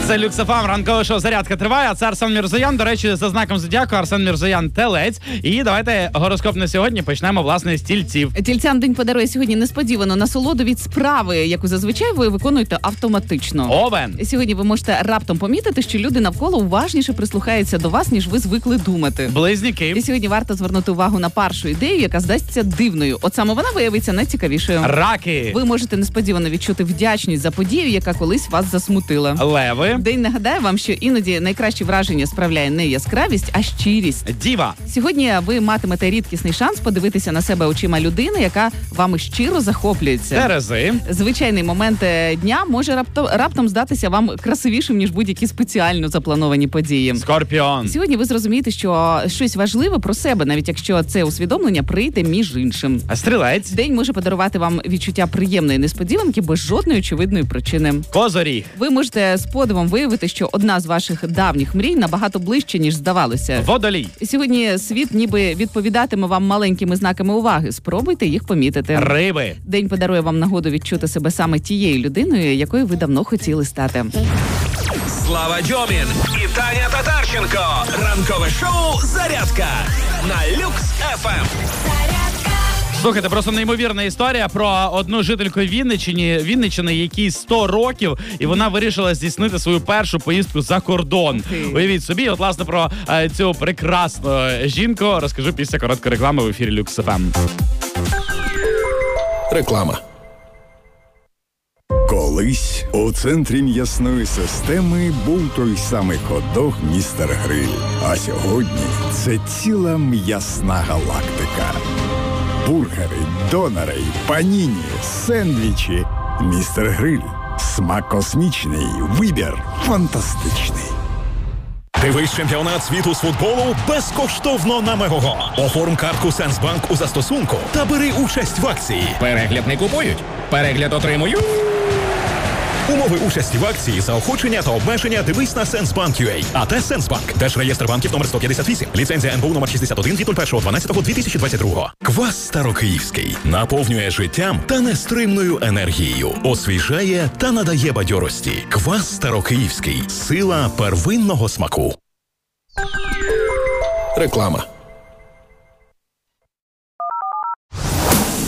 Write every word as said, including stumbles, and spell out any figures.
Це Люкс еф ем, ранкове шоу «Зарядка» триває, а це Арсен Мірзоян. До речі, за знаком зодіаку Арсен Мірзоян – телець. І давайте гороскоп на сьогодні почнемо, власне, з тільців. Тільцям день подарує сьогодні несподівано насолоду від справи, яку зазвичай ви виконуєте автоматично. Овен. Сьогодні ви можете раптом помітити, що люди навколо уважніше прислухаються до вас, ніж ви звикли думати. Близнюки. І сьогодні варто звернути увагу на першу ідею, яка здасться дивною. От саме вона виявиться найцікавішою. Раки. Ви можете несподівано відчути вдячність за подію, яка колись вас засмутила. Леви. День нагадає вам, що іноді найкращі враження справляє не яскравість, а щирість. Діва. Сьогодні ви матимете рідкісний шанс подивитися на себе очима людини, яка вами щиро захоплюється. Терези. Звичайний момент дня може раптом, раптом здатися вам красивішим, ніж будь-які спеціально заплановані події. Скорпіон. Сьогодні ви зрозумієте, що щось важливе про себе, навіть якщо це усвідомлення прийде між іншим. А стрілець. День може подарувати вам відчуття приємної несподіванки без жодної очевидної причини. Козоріг. Ви можете з подивом виявити, що одна з ваших давніх мрій набагато ближче, ніж здавалося. Водолій. Сьогодні світ ніби відповідатиме вам маленькими знаками уваги. Спробуйте їх помітити. Риби. День подарує вам нагоду відчути себе саме тією людиною, якою ви давно хотіли стати. Слава Дьомін і Таня Татарченко. Ранкове шоу «Зарядка» на Люкс еф ем. Слухайте, просто неймовірна історія про одну жительку Вінниччини, Вінниччини, якій сто років, і вона вирішила здійснити свою першу поїздку за кордон. Уявіть собі, от, власне, про е, цю прекрасну жінку розкажу після короткої реклами в ефірі Люкс еф ем. Реклама. Колись у центрі м'ясної системи був той самий хот-дог «Містер Гриль». А сьогодні це ціла м'ясна галактика. Бургери, донори, паніні, сендвічі. «Містер Гриль». Смак космічний, вибір фантастичний. Дивись чемпіонат світу з футболу безкоштовно на Мегого. Оформ картку Сенсбанк у застосунку та бери участь в акції. Перегляд не купують, перегляд отримую. Умови участі в акції, заохочення та обмеження дивись на Сенсбанк.ua. А те Сенсбанк. Держреєстр банків номер сто п'ятдесят вісім. Ліцензія ен бе у номер шістдесят один від першого дванадцятого дві тисячі двадцять другого. Квас Старокиївський наповнює життям та нестримною енергією. Освіжає та надає бадьорості. Квас Старокиївський. Сила первинного смаку. Реклама.